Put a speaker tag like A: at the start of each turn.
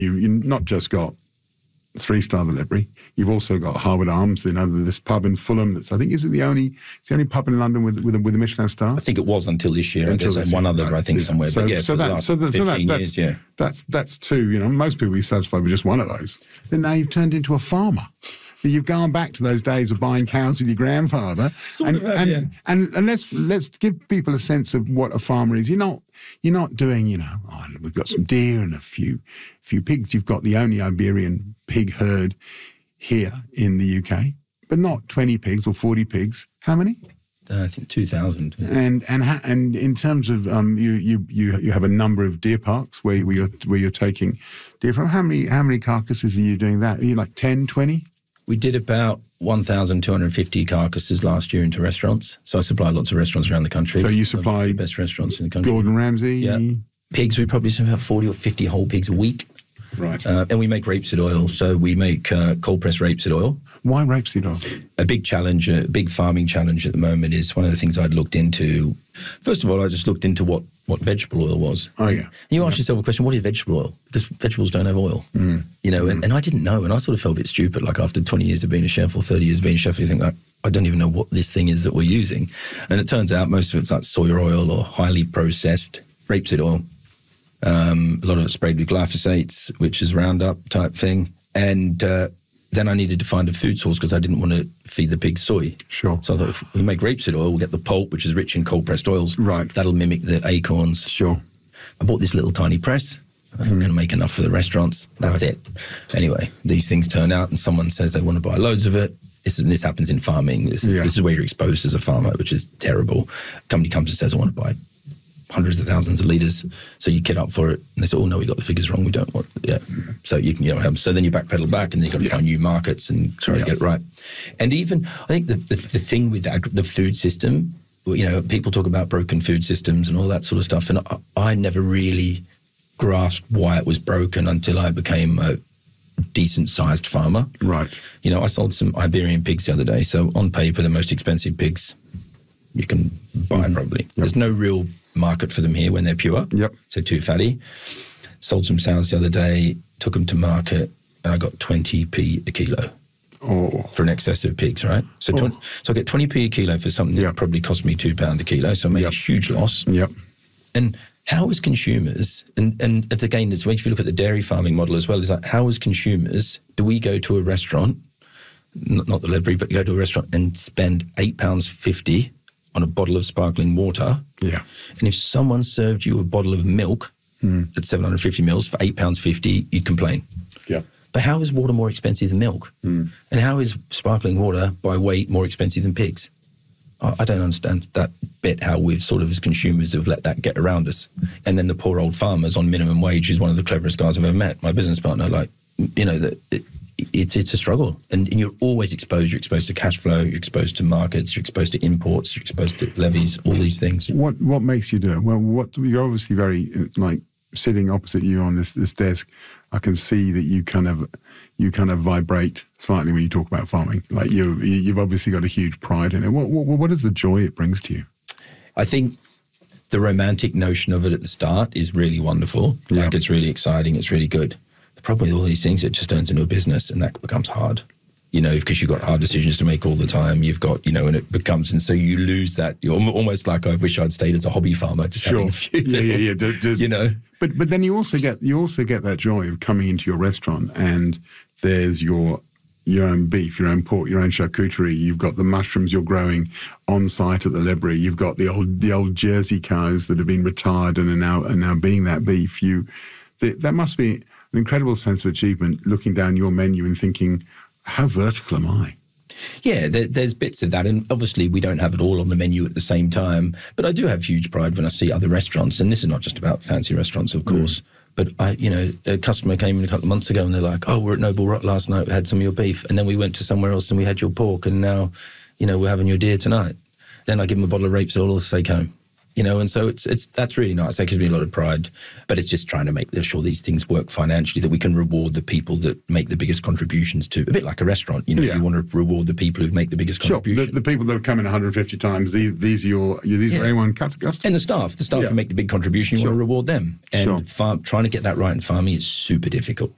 A: You not just got 3-star the Library, you've also got Harwood Arms, this pub in Fulham that's, I think, it's the only pub in London with a Michelin star?
B: I think it was until this year. There's one other, right, I think, somewhere.
A: So,
B: but yeah,
A: so that's
B: 2.
A: That's 2. Most people will be satisfied with just one of those. Then now you've turned into a farmer. You've gone back to those days of buying cows with your grandfather, and let's give people a sense of what a farmer is. You're not doing, we've got some deer and a few pigs. You've got the only Iberian pig herd here in the UK, but not 20 pigs or 40 pigs. How many?
B: I think 2,000.
A: And in terms of you have a number of deer parks where you're taking deer from. How many carcasses are you doing that? Are you like 10, 20?
B: We did about 1,250 carcasses last year into restaurants. So I supply lots of restaurants around the country.
A: So you supply
B: the best restaurants in the country.
A: Gordon Ramsay?
B: Yeah. Pigs, we probably sell about 40 or 50 whole pigs a week.
A: Right.
B: And we make rapeseed oil. So we make cold-pressed rapeseed oil.
A: Why rapeseed oil?
B: A big challenge, a big farming challenge at the moment is one of the things I'd looked into. First of all, I just looked into what vegetable oil was.
A: Oh, yeah.
B: And you ask yourself a question, what is vegetable oil? Because vegetables don't have oil. And I didn't know. And I sort of felt a bit stupid, like after 20 years of being a chef or 30 years of being a chef, you think, like, I don't even know what this thing is that we're using. And it turns out most of it's like soy oil or highly processed rapeseed oil. A lot of it sprayed with glyphosates, which is Roundup type thing. And then I needed to find a food source because I didn't want to feed the pigs soy.
A: Sure.
B: So I thought if we make rapeseed oil, we'll get the pulp, which is rich in cold-pressed oils.
A: Right.
B: That'll mimic the acorns.
A: Sure.
B: I bought this little tiny press. I'm going to make enough for the restaurants. That's it. Anyway, these things turn out and someone says they want to buy loads of it. This happens in farming. This is where you're exposed as a farmer, which is terrible. A company comes and says, I want to buy hundreds of thousands of litres. So you kit up for it. And they say, oh, no, we got the figures wrong. We don't want it. Yeah. So you can, so then you backpedal back and then you've got to find new markets and try to get it right. And even, I think the thing with the food system, people talk about broken food systems and all that sort of stuff. And I never really grasped why it was broken until I became a decent-sized farmer.
A: Right.
B: I sold some Iberian pigs the other day. So on paper, the most expensive pigs you can buy probably. Yep. There's no real market for them here when they're pure.
A: Yep.
B: So too fatty. Sold some sows the other day, took them to market, and I got 20p a kilo.
A: Oh.
B: For an excess of pigs, right? So I get 20p a kilo for something that probably cost me £2 a kilo. So I made a huge loss.
A: Yep.
B: And how as consumers, and it's again, it's if you look at the dairy farming model as well, is like how as consumers do we go to a restaurant, not the Library, but go to a restaurant and spend £8.50 on a bottle of sparkling water. Yeah. And if someone served you a bottle of milk at 750 mils for £8.50, you'd complain. Yeah. But how is water more expensive than milk? And how is sparkling water by weight more expensive than pigs? I don't understand that bit, how we've sort of as consumers have let that get around us. And then the poor old farmers on minimum wage is one of the cleverest guys I've ever met. My business partner, it's a struggle. And you're always exposed. You're exposed to cash flow, you're exposed to markets, you're exposed to imports, you're exposed to levies, all these things.
A: What makes you do it? Well, you're obviously very, sitting opposite you on this desk, I can see that you kind of vibrate slightly when you talk about farming. Like you've obviously got a huge pride in it. What is the joy it brings to you?
B: I think the romantic notion of it at the start is really wonderful. Yeah. It's really exciting. It's really good. The problem with all these things, it just turns into a business and that becomes hard. Because you've got hard decisions to make all the time. You've got, and it becomes, and so you lose that. You're almost like, I wish I'd stayed as a hobby farmer, just having a few little,
A: But then you also get that joy of coming into your restaurant and there's your own beef, your own pork, your own charcuterie. You've got the mushrooms you're growing on site at the Library. You've got the old Jersey cows that have been retired and are now being that beef. That must be an incredible sense of achievement, looking down your menu and thinking, how vertical am I?
B: Yeah, there's bits of that. And obviously we don't have it all on the menu at the same time. But I do have huge pride when I see other restaurants. And this is not just about fancy restaurants, of course. But a customer came in a couple of months ago and they're like, oh, we're at Noble Rock last night. We had some of your beef. And then we went to somewhere else and we had your pork. And now, we're having your deer tonight. Then I give them a bottle of rapeseed oil to take home. And so that's really nice. That gives me a lot of pride. But it's just trying to make sure these things work financially, that we can reward the people that make the biggest contributions to, a bit like a restaurant. You want to reward the people who make the biggest contribution.
A: Sure, the people that have come in 150 times, these are A1 customers.
B: And the staff who make the big contribution, you want to reward them. And trying to get that right in farming is super difficult.